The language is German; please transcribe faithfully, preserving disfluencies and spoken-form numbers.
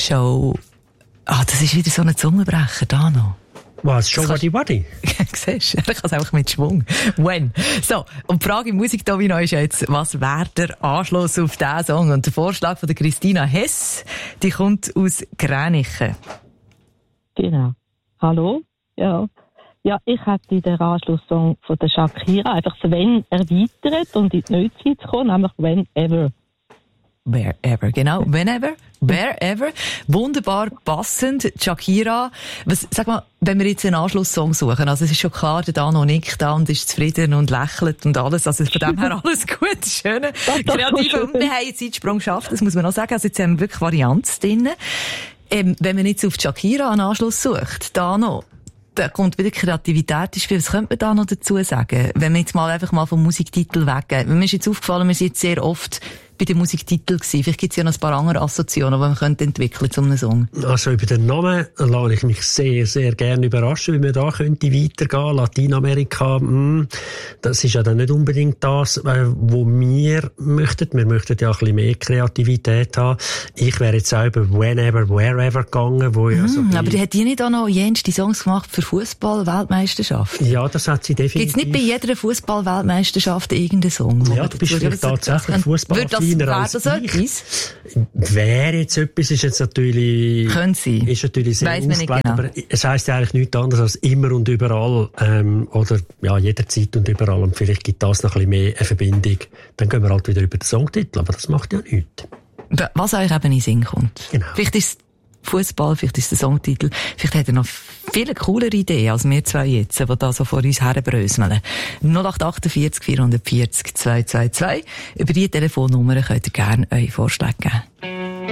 Show... Ah, das ist wieder so ein Zungenbrecher, da noch. Was? Show Waddy Waddy? Siehst du, ich kann es einfach mit Schwung. When? So, und die Frage im Musikdomino ist jetzt, was wäre der Anschluss auf diesen Song? Und der Vorschlag von der Christina Hess, die kommt aus Gränichen. Genau. Hallo? Ja. Ja, ich hätte den Anschlusssong von der Shakira einfach das Wenn erweitert und in die Neuzeit kommen, nämlich Whenever. Wherever, genau. Whenever, wherever. Wunderbar passend. Shakira. Was, sag mal, wenn wir jetzt einen Anschlusssong suchen, also es ist schon klar, der Dano nickt da und ist zufrieden und lächelt und alles, also von dem her alles gut, schön, kreativ. Und wir haben jetzt Zeitsprung geschafft, das muss man noch sagen, also jetzt haben wir wirklich Varianz drin. Ähm, wenn man jetzt auf Shakira einen Anschluss sucht, Dano, da kommt wieder Kreativität ins Spiel. Was könnte man da noch dazu sagen? Wenn wir jetzt mal einfach mal vom Musiktitel weggehen. Mir ist jetzt aufgefallen, wir sind jetzt sehr oft bei den Musiktiteln gewesen. Vielleicht gibt es ja noch ein paar andere Assoziationen, die man könnte entwickeln zu einem Song. Also über den Namen lasse ich mich sehr, sehr gerne überraschen, wie man da könnte weitergehen. Lateinamerika, mh, das ist ja dann nicht unbedingt das, was wir möchten. Wir möchten ja ein bisschen mehr Kreativität haben. Ich wäre jetzt auch über Whenever, Wherever gegangen. Wo ja so mm, aber die hat die nicht auch noch jenste Songs gemacht für Fußball-Weltmeisterschaft? Ja, das hat sie definitiv. Gibt es nicht bei jeder Fußball-Weltmeisterschaft irgendeinen Song? Ja, du bist vielleicht tatsächlich Fußball. Wäre das so etwas? Wäre jetzt etwas, ist jetzt natürlich... Können Sie. Ist natürlich sehr Weiss man nicht genau. Aber es heisst ja eigentlich nichts anderes als immer und überall, ähm, oder, ja, jederzeit und überall. Und vielleicht gibt das noch ein bisschen mehr eine Verbindung. Dann gehen wir halt wieder über den Songtitel, aber das macht ja nichts. Was euch eben in den Sinn kommt. Genau. Vielleicht ist Fußball, vielleicht ist der Songtitel, vielleicht hat er noch viele coolere Ideen als wir zwei jetzt, die da so vor uns herbröseln. null acht acht vier vier vier vier zwei zwei zwei. Über diese Telefonnummer könnt ihr gerne eure Vorschläge geben.